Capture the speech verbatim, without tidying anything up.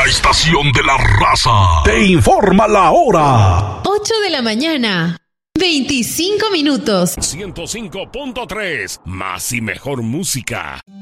estación de la raza te informa la hora. ocho de la mañana, veinticinco minutos. ciento cinco punto tres, más y mejor música.